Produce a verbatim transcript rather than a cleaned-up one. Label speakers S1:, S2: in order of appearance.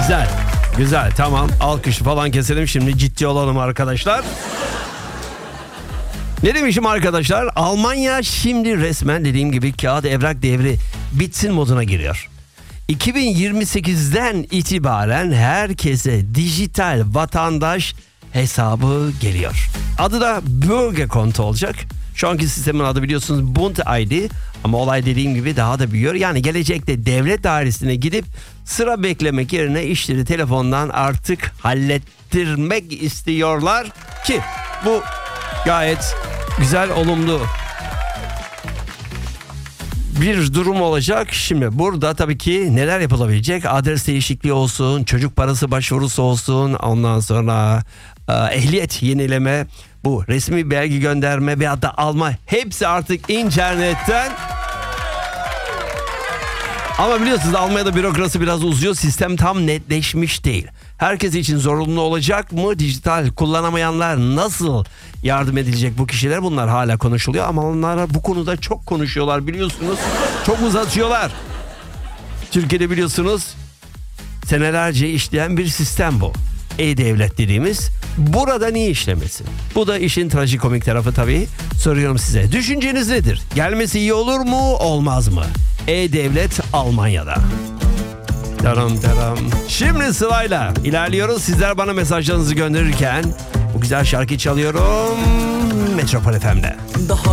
S1: Güzel. Güzel, tamam. Alkışı falan keselim, şimdi ciddi olalım arkadaşlar. Ne demişim arkadaşlar? Almanya şimdi resmen dediğim gibi kağıt evrak devri bitsin moduna giriyor. iki bin yirmi sekizden itibaren herkese dijital vatandaş hesabı geliyor. Adı da Bürgerkonto olacak. Şu anki sistemin adı biliyorsunuz Bund I D, ama olay dediğim gibi daha da büyüyor. Yani gelecekte devlet dairesine gidip sıra beklemek yerine işleri telefondan artık hallettirmek istiyorlar ki bu gayet güzel, olumlu bir durum olacak. Şimdi burada tabii ki neler yapılabilecek? Adres değişikliği olsun, çocuk parası başvurusu olsun, ondan sonra e, ehliyet yenileme, bu resmi belge gönderme veya da alma, hepsi artık internetten. Ama biliyorsunuz Almanya'da bürokrasi biraz uzuyor. Sistem tam netleşmiş değil. Herkes için zorunlu olacak mı? Dijital kullanamayanlar nasıl yardım edilecek bu kişiler? Bunlar hala konuşuluyor ama onlar bu konuda çok konuşuyorlar biliyorsunuz. Çok uzatıyorlar. Türkiye'de biliyorsunuz senelerce işleyen bir sistem bu. E-Devlet dediğimiz. Burada niye işlemesin? Bu da işin trajikomik tarafı tabii. Soruyorum size. Düşünceniz nedir? Gelmesi iyi olur mu? Olmaz mı? E-Devlet Almanya'da. Taram taram. Şimdi sırayla ilerliyoruz. Sizler bana mesajlarınızı gönderirken bu güzel şarkıyı çalıyorum Metropol F M'de. Daha